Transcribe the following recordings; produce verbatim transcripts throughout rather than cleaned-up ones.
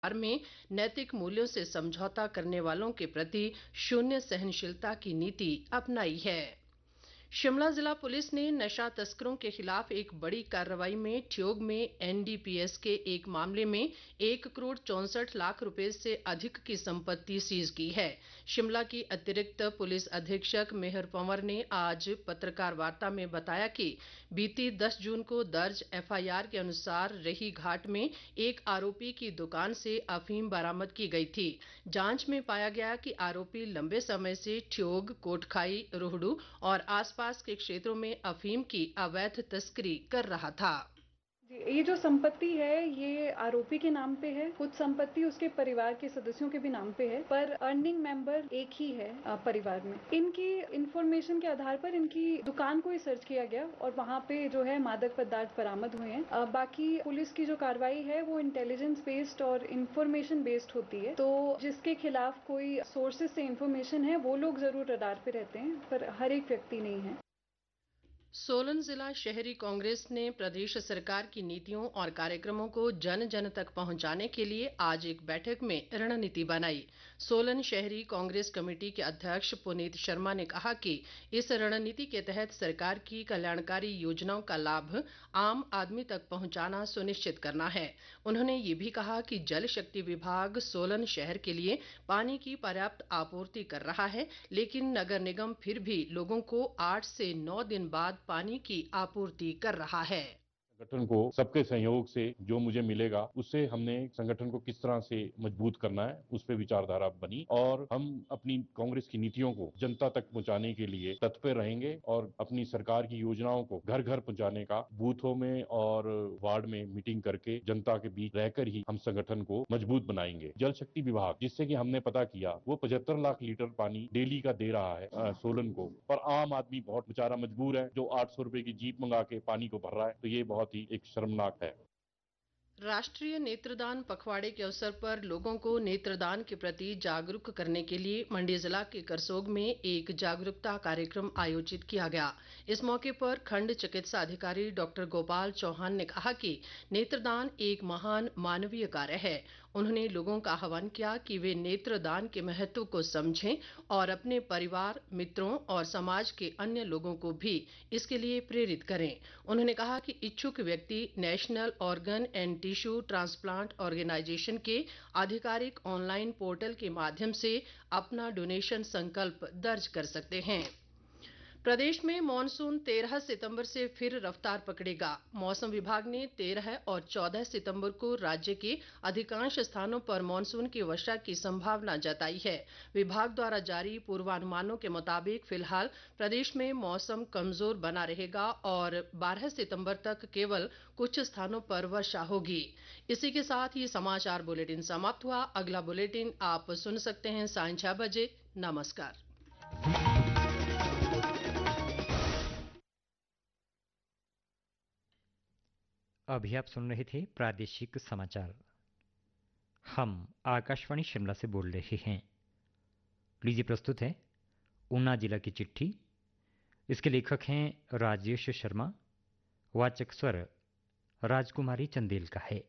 में नैतिक मूल्यों से समझौता करने वालों के प्रति शून्य सहनशीलता की नीति अपनाई है। शिमला जिला पुलिस ने नशा तस्करों के खिलाफ एक बड़ी कार्रवाई में ठियोग में एनडीपीएस के एक मामले में एक करोड़ चौंसठ लाख रुपए से अधिक की संपत्ति सीज की है। शिमला की अतिरिक्त पुलिस अधीक्षक मेहर पंवर ने आज पत्रकार वार्ता में बताया कि बीती दस जून को दर्ज एफआईआर के अनुसार रही घाट में एक आरोपी की दुकान से अफीम बरामद की गई थी। जांच में पाया गया कि आरोपी लंबे समय से ठियोग, कोटखाई, रोहडू और आस पास के क्षेत्रों में अफीम की अवैध तस्करी कर रहा था। ये जो संपत्ति है ये आरोपी के नाम पे है, कुछ संपत्ति उसके परिवार के सदस्यों के भी नाम पे है, पर अर्निंग मेंबर एक ही है परिवार में। इनकी इंफॉर्मेशन के आधार पर इनकी दुकान को ही सर्च किया गया और वहाँ पे जो है मादक पदार्थ बरामद हुए हैं। बाकी पुलिस की जो कार्रवाई है वो इंटेलिजेंस बेस्ड और इंफॉर्मेशन बेस्ड होती है, तो जिसके खिलाफ कोई सोर्सेज से इंफॉर्मेशन है वो लोग जरूर रडार पे रहते हैं, पर हर एक व्यक्ति नहीं है। सोलन जिला शहरी कांग्रेस ने प्रदेश सरकार की नीतियों और कार्यक्रमों को जन जन तक पहुंचाने के लिए आज एक बैठक में रणनीति बनाई। सोलन शहरी कांग्रेस कमेटी के अध्यक्ष पुनीत शर्मा ने कहा कि इस रणनीति के तहत सरकार की कल्याणकारी योजनाओं का लाभ आम आदमी तक पहुंचाना सुनिश्चित करना है। उन्होंने ये भी कहा कि जल शक्ति विभाग सोलन शहर के लिए पानी की पर्याप्त आपूर्ति कर रहा है, लेकिन नगर निगम फिर भी लोगों को आठ से नौ दिन बाद पानी की आपूर्ति कर रहा है। संगठन को सबके सहयोग से जो मुझे मिलेगा उससे हमने संगठन को किस तरह से मजबूत करना है उस पर विचारधारा बनी और हम अपनी कांग्रेस की नीतियों को जनता तक पहुंचाने के लिए तत्पर रहेंगे और अपनी सरकार की योजनाओं को घर घर पहुंचाने का बूथों में और वार्ड में मीटिंग करके जनता के बीच रहकर ही हम संगठन को मजबूत बनाएंगे। जल शक्ति विभाग जिससे कि हमने पता किया वो पचहत्तर लाख लीटर पानी डेली का दे रहा है आ, सोलन को, पर आम आदमी बहुत बेचारा मजबूर है जो आठ सौ रुपए की जीप मंगा के पानी को भर रहा है, तो ये बहुत एक शर्मनाक है। राष्ट्रीय नेत्रदान पखवाड़े के अवसर पर लोगों को नेत्रदान के प्रति जागरूक करने के लिए मंडी जिला के करसोग में एक जागरूकता कार्यक्रम आयोजित किया गया। इस मौके पर खंड चिकित्सा अधिकारी डॉक्टर गोपाल चौहान ने कहा कि नेत्रदान एक महान मानवीय कार्य है। उन्होंने लोगों का आह्वान किया कि वे नेत्रदान के महत्व को समझें और अपने परिवार, मित्रों और समाज के अन्य लोगों को भी इसके लिए प्रेरित करें। उन्होंने कहा कि इच्छुक व्यक्ति national organ and tissue transplant organisation के आधिकारिक ऑनलाइन पोर्टल के माध्यम से अपना डोनेशन संकल्प दर्ज कर सकते हैं। प्रदेश में मॉनसून तेरह सितंबर से फिर रफ्तार पकड़ेगा। मौसम विभाग ने तेरह और चौदह सितंबर को राज्य के अधिकांश स्थानों पर मॉनसून की वर्षा की संभावना जताई है। विभाग द्वारा जारी पूर्वानुमानों के मुताबिक फिलहाल प्रदेश में मौसम कमजोर बना रहेगा और बारह सितंबर तक केवल कुछ स्थानों पर वर्षा होगी। इसी के साथ ये समाचार बुलेटिन समाप्त हुआ। अगला बुलेटिन आप सुन सकते हैं साढ़े छह बजे। नमस्कार। अभी आप सुन रहे थे प्रादेशिक समाचार। हम आकाशवाणी शिमला से बोल रहे हैं। लीजिए प्रस्तुत है ऊना जिला की चिट्ठी। इसके लेखक हैं राजेश शर्मा। वाचक स्वर राजकुमारी चंदेल का है।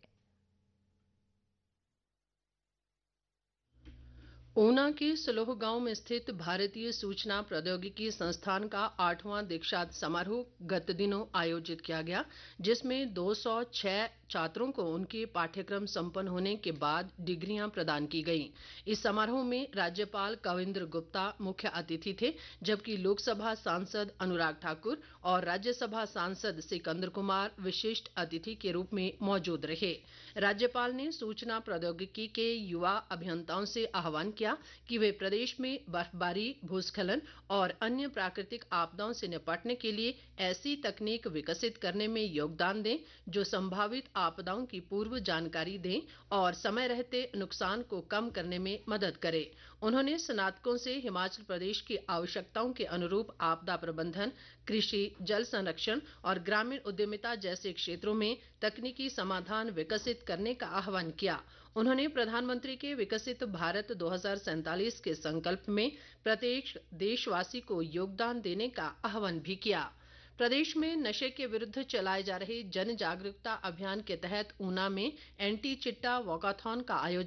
ऊना के सलोह गांव में स्थित भारतीय सूचना प्रौद्योगिकी संस्थान का आठवां दीक्षांत समारोह गत दिनों आयोजित किया गया, जिसमें दो सौ छह छात्रों को उनके पाठ्यक्रम संपन्न होने के बाद डिग्रियां प्रदान की गईं। इस समारोह में राज्यपाल कविंद्र गुप्ता मुख्य अतिथि थे, जबकि लोकसभा सांसद अनुराग ठाकुर और राज्यसभा सांसद सिकंदर कुमार विशिष्ट अतिथि के रूप में मौजूद रहे। राज्यपाल ने सूचना प्रौद्योगिकी के युवा अभियंताओं से आह्वान किया कि वे प्रदेश में बर्फबारी, भूस्खलन और अन्य प्राकृतिक आपदाओं से निपटने के लिए ऐसी तकनीक विकसित करने में योगदान दें जो संभावित आपदाओं की पूर्व जानकारी दें और समय रहते नुकसान को कम करने में मदद करे। उन्होंने स्नातकों से हिमाचल प्रदेश की आवश्यकताओं के अनुरूप आपदा प्रबंधन, कृषि, जल संरक्षण और ग्रामीण उद्यमिता जैसे क्षेत्रों में तकनीकी समाधान विकसित करने का आह्वान किया। उन्होंने प्रधानमंत्री के विकसित भारत दो हज़ार सैंतालीस के संकल्प में प्रत्येक देशवासी को योगदान देने का आह्वान भी किया। प्रदेश में नशे के विरुद्ध चलाए जा रहे जन जागरूकता अभियान के तहत ऊना में एंटी चिट्टा वॉकाथॉन का आयोजन